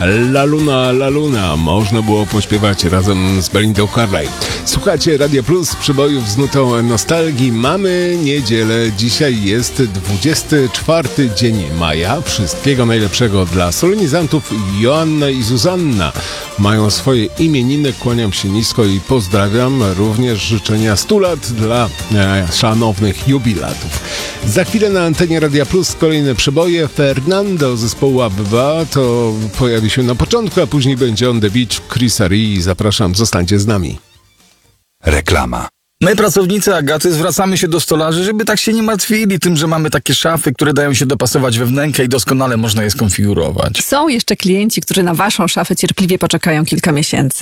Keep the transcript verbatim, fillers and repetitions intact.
La Luna, La Luna. Można było pośpiewać razem z Belindą Carlile. Słuchajcie Radia Plus, przybojów z nutą nostalgii. Mamy niedzielę. Dzisiaj jest dwudziesty czwarty dzień maja. Wszystkiego najlepszego dla solenizantów. Joanna i Zuzanna mają swoje imieniny. Kłaniam się nisko i pozdrawiam. Również życzenia stu lat dla e, szanownych jubilatów. Za chwilę na antenie Radia Plus kolejne przeboje. Fernando zespołu Abba to pojawi się na początku, a później będzie On The Beach Chrisa Rii. Zapraszam, zostańcie z nami. Reklama. My, pracownicy Agaty, zwracamy się do stolarzy, żeby tak się nie martwili tym, że mamy takie szafy, które dają się dopasować we wnękę i doskonale można je skonfigurować. Są jeszcze klienci, którzy na waszą szafę cierpliwie poczekają kilka miesięcy.